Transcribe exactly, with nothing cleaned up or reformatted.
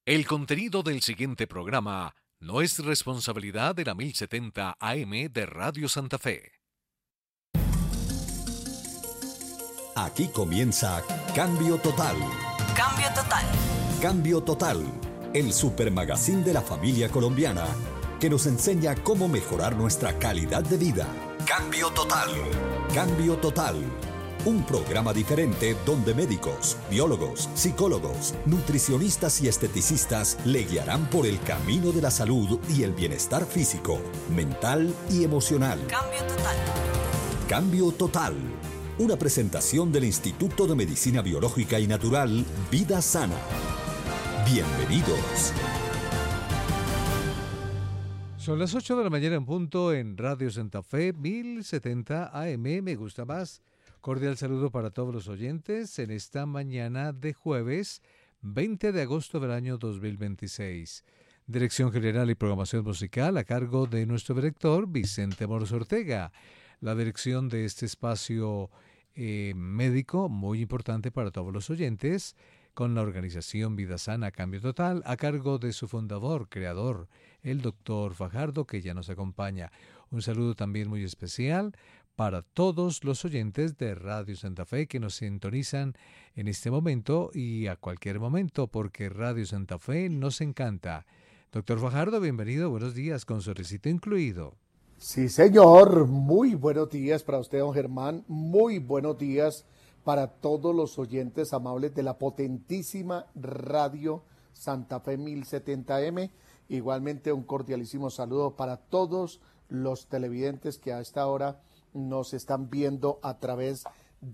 El contenido del siguiente programa no es responsabilidad de la mil setenta A M de Radio Santa Fe. Aquí comienza Cambio Total. Cambio Total. Cambio Total, el supermagazín de la familia colombiana que nos enseña cómo mejorar nuestra calidad de vida. Cambio Total. Cambio Total. Un programa diferente donde médicos, biólogos, psicólogos, nutricionistas y esteticistas le guiarán por el camino de la salud y el bienestar físico, mental y emocional. Cambio Total. Cambio Total. Una presentación del Instituto de Medicina Biológica y Natural Vida Sana. Bienvenidos. Son las ocho de la mañana en punto en Radio Santa Fe mil setenta A M. Me gusta más. Cordial saludo para todos los oyentes en esta mañana de jueves veinte de agosto del año dos mil veintiséis. Dirección General y Programación Musical a cargo de nuestro director Vicente Moros Ortega. La dirección de este espacio eh, médico muy importante para todos los oyentes, con la organización Vida Sana Cambio Total a cargo de su fundador, creador, el doctor Fajardo, que ya nos acompaña. Un saludo también muy especial para todos los oyentes de Radio Santa Fe que nos sintonizan en este momento y a cualquier momento, porque Radio Santa Fe nos encanta. Doctor Fajardo, bienvenido, buenos días, con su recito incluido. Sí, señor, muy buenos días para usted, don Germán, muy buenos días para todos los oyentes amables de la potentísima Radio Santa Fe mil setenta A M. Igualmente un cordialísimo saludo para todos los televidentes que a esta hora nos están viendo a través